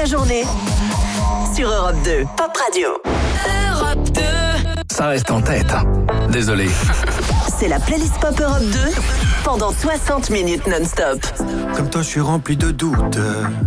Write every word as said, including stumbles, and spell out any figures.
la journée sur Europe deux. Pop Radio. Europe deux. Ça reste en tête. Désolé. C'est la playlist Pop Europe deux pendant soixante minutes non-stop. Comme toi, je suis rempli de doutes.